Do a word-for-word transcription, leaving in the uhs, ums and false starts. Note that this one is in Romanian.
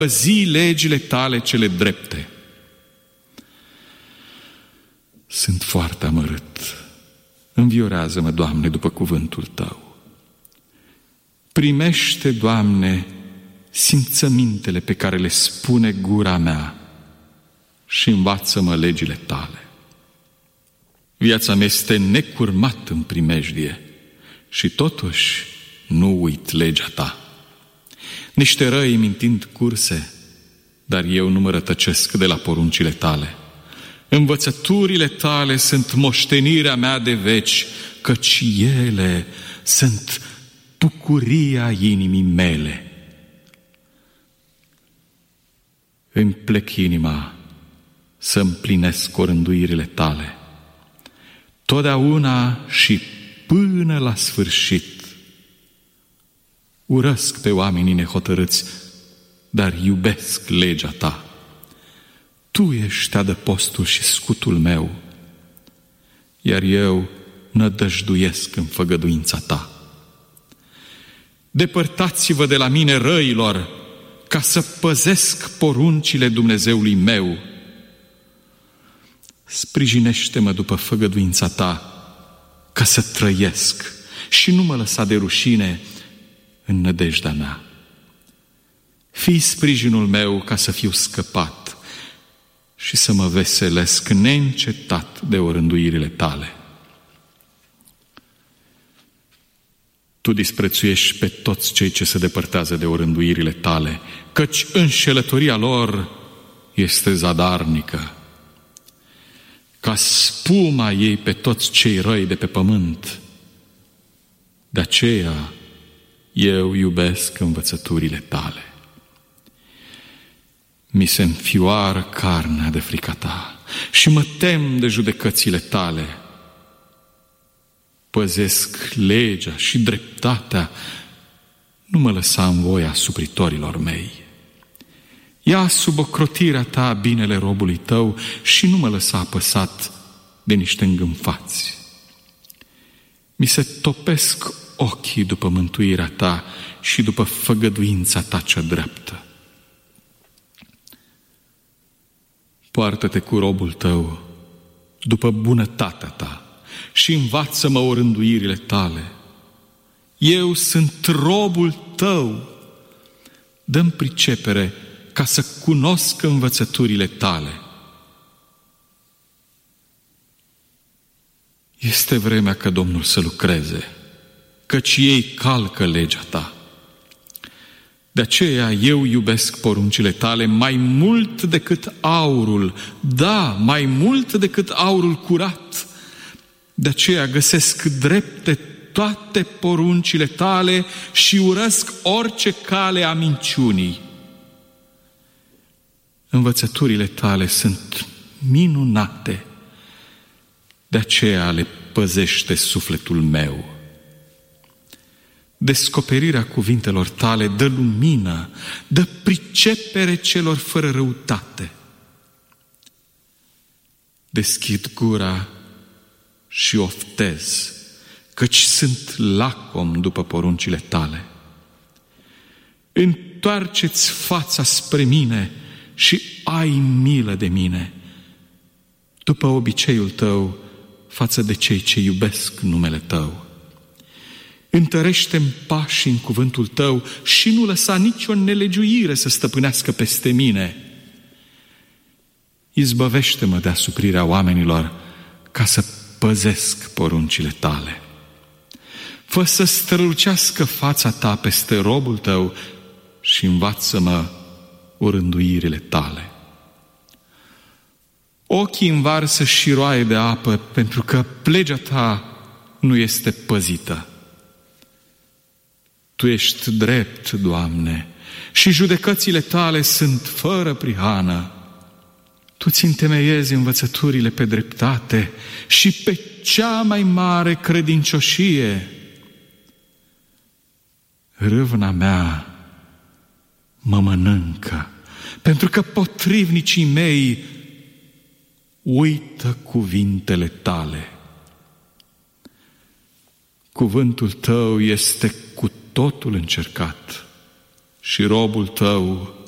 păzi legile tale cele drepte. Sunt foarte amărât. Înviorează-mă, Doamne, după cuvântul Tău. Primește, Doamne, simțămintele pe care le spune gura mea și învață-mă legile Tale. Viața mea este necurmat în primejdie și totuși nu uit legea Ta. Niște răi îmi întind curse, dar eu nu mă rătăcesc de la poruncile Tale. Învățăturile Tale sunt moștenirea mea de veci, căci ele sunt bucuria inimii mele. Îmi plec inima să împlinesc orânduirile Tale, totdeauna și până la sfârșit. Urăsc pe oamenii nehotărâți, dar iubesc legea Ta. Tu ești adăpostul și scutul meu, iar eu nădăjduiesc în făgăduința Ta. Depărtați-vă de la mine, răilor, ca să păzesc poruncile Dumnezeului meu. Sprijinește-mă după făgăduința Ta, ca să trăiesc și nu mă lăsa de rușine în nădejdea mea. Fii sprijinul meu ca să fiu scăpat și să mă veselesc neîncetat de orânduirile Tale. Tu disprețuiești pe toți cei ce se depărtează de orânduirile Tale, căci înșelătoria lor este zadarnică. Ca spuma ei pe toți cei răi de pe pământ. De aceea eu iubesc învățăturile Tale. Mi se înfioară carnea de frica Ta și mă tem de judecățile Tale. Păzesc legea și dreptatea, nu mă lăsa în voia supritorilor mei. Ia sub ocrotirea Ta binele robului Tău și nu mă lăsa apăsat de niște îngânfați. Mi se topesc ochii după mântuirea Ta și după făgăduința Ta cea dreaptă. Poartă-te cu robul Tău după bunătatea Ta și învață-mă orânduirile Tale. Eu sunt robul Tău. Dă-mi pricepere ca să cunosc învățăturile Tale. Este vremea ca Domnul să lucreze, căci ei calcă legea Ta. De aceea eu iubesc poruncile Tale mai mult decât aurul, da, mai mult decât aurul curat. De aceea găsesc drepte toate poruncile Tale și urăsc orice cale a minciunii. Învățăturile Tale sunt minunate, de aceea le păzește sufletul meu. Descoperirea cuvintelor Tale dă lumină, dă pricepere celor fără răutate. Deschid gura și oftez, căci sunt lacom după poruncile Tale. Întoarceți fața spre mine și ai milă de mine, după obiceiul Tău față de cei ce iubesc numele Tău. Întărește-mi pașii în cuvântul Tău și nu lăsa nicio nelegiuire să stăpânească peste mine. Izbăvește-mă de asuprirea oamenilor ca să păzesc poruncile Tale. Fă să strălucească fața Ta peste robul Tău și învață-mă orânduirile Tale. Ochii învarsă șiroaie de apă, pentru că legea Ta nu este păzită. Tu ești drept, Doamne, și judecățile Tale sunt fără prihană. Tu ți întemeiezi învățăturile pe dreptate și pe cea mai mare credincioșie. Râvna mea mă mănâncă, pentru că potrivnicii mei uită cuvintele Tale. Cuvântul Tău este cu totul încercat și robul Tău